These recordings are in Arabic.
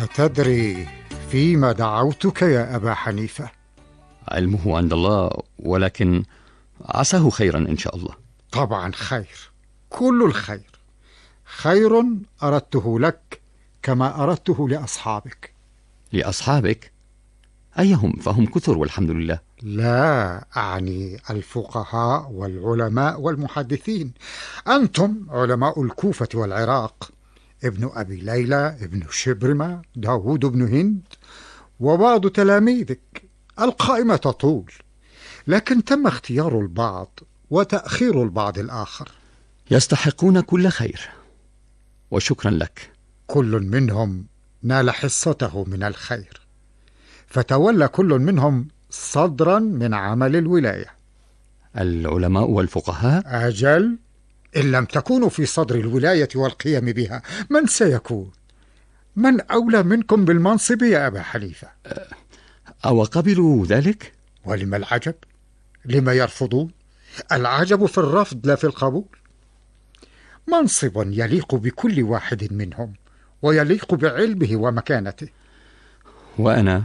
أتدري فيما دعوتك يا أبا حنيفة؟ علمه عند الله، ولكن عساه خيرا إن شاء الله. طبعا خير، كل الخير. خير أردته لك كما أردته لأصحابك. لأصحابك؟ أيهم؟ فهم كثر والحمد لله. لا، أعني الفقهاء والعلماء والمحدثين. أنتم علماء الكوفة والعراق، ابن أبي ليلى، ابن شبرمة، داود بن هند، وبعض تلاميذك. القائمة تطول، لكن تم اختيار البعض وتأخير البعض الآخر. يستحقون كل خير، وشكرا لك. كل منهم نال حصته من الخير، فتولى كل منهم صدرا من عمل الولاية. العلماء والفقهاء؟ أجل، إن لم تكونوا في صدر الولاية والقيام بها، من سيكون؟ من أولى منكم بالمنصب يا أبا حنيفة؟ أو قبلوا ذلك؟ ولم العجب؟ لما يرفضون؟ العجب في الرفض لا في القبول. منصب يليق بكل واحد منهم، ويليق بعلمه ومكانته. وأنا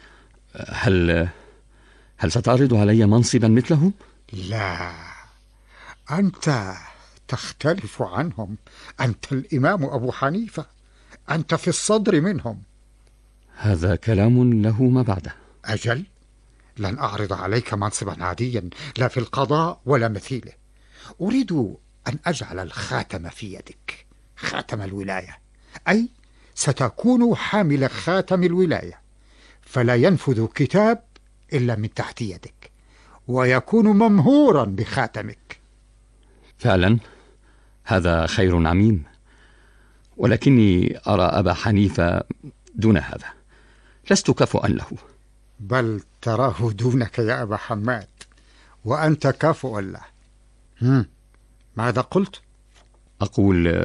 هل ستعرض علي منصبا مثلهم؟ لا، أنت تختلف عنهم. أنت الإمام أبو حنيفة، أنت في الصدر منهم. هذا كلام له ما بعده. أجل، لن أعرض عليك منصبا عاديا، لا في القضاء ولا مثيله. أريد أن أجعل الخاتم في يدك، خاتم الولاية، أي ستكون حامل خاتم الولاية، فلا ينفذ كتاب إلا من تحت يدك، ويكون ممهورا بخاتمك. فعلا هذا خير عميم، ولكني أرى أبا حنيفة دون هذا، لست كفؤا له. بل تراه دونك يا أبا حماد، وأنت كفؤ له. ماذا قلت؟ أقول